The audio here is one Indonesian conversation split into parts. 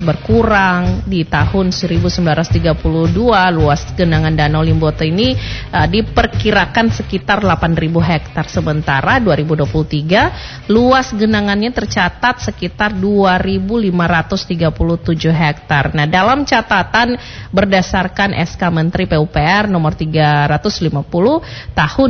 berkurang. Di tahun 1932 luas genangan Danau Limboto ini diperkirakan sekitar 8.000 hektar. Sementara 2023 luas genangannya tercatat sekitar 2.537 hektar. Nah, dalam catatan berdasarkan SK Menteri PUPR nomor 350 tahun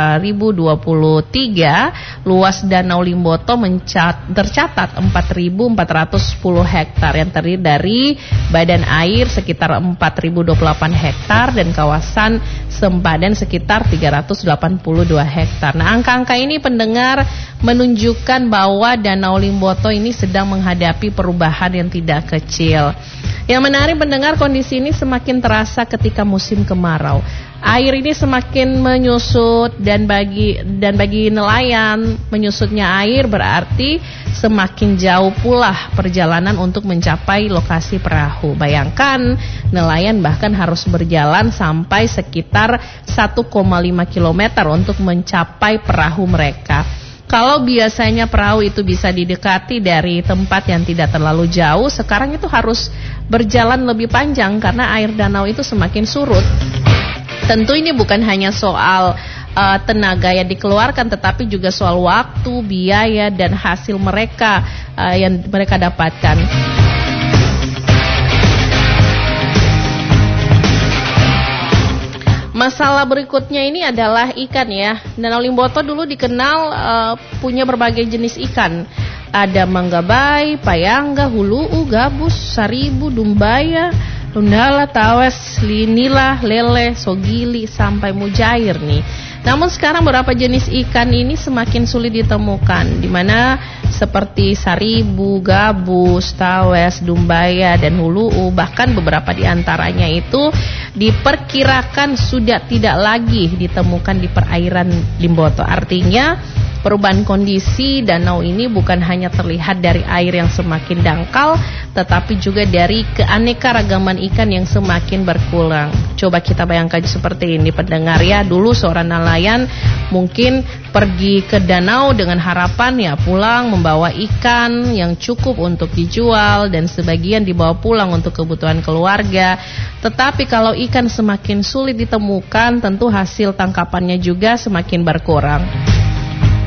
2023, luas Danau Limboto tercatat 4.410 hektar yang terdiri dari badan air sekitar 4.028 hektar dan kawasan sempadan sekitar 382 hektar. Nah, angka-angka ini pendengar menunjukkan bahwa Danau Limboto ini sedang menghadapi perubahan yang tidak kecil. Yang menarik pendengar, kondisi ini semakin terasa ketika musim kemarau. Air ini semakin menyusut dan bagi nelayan menyusutnya air berarti semakin jauh pula perjalanan untuk mencapai lokasi perahu. Bayangkan nelayan bahkan harus berjalan sampai sekitar 1,5 km untuk mencapai perahu mereka. Kalau biasanya perahu itu bisa didekati dari tempat yang tidak terlalu jauh, sekarang itu harus berjalan lebih panjang karena air danau itu semakin surut. Tentu ini bukan hanya soal tenaga yang dikeluarkan, tetapi juga soal waktu, biaya, dan hasil mereka yang mereka dapatkan. Masalah berikutnya ini adalah ikan ya. Danau Limboto dulu dikenal punya berbagai jenis ikan. Ada manggabai, payangga, hulu'u, gabus, saribu, dumbaya, tundala, tawes, linilah, lele, sogili, sampai mujair nih. Namun sekarang beberapa jenis ikan ini semakin sulit ditemukan, di mana seperti saribu, gabus, tawes, dumbaya, dan hulu'u, bahkan beberapa di antaranya itu diperkirakan sudah tidak lagi ditemukan di perairan Limboto. Artinya perubahan kondisi danau ini bukan hanya terlihat dari air yang semakin dangkal, tetapi juga dari keanekaragaman ikan yang semakin berkurang. Coba kita bayangkan seperti ini pendengar ya, dulu seorang nelayan mungkin pergi ke danau dengan harapan ya pulang membawa ikan yang cukup untuk dijual dan sebagian dibawa pulang untuk kebutuhan keluarga. Tetapi kalau ikan semakin sulit ditemukan, tentu hasil tangkapannya juga semakin berkurang.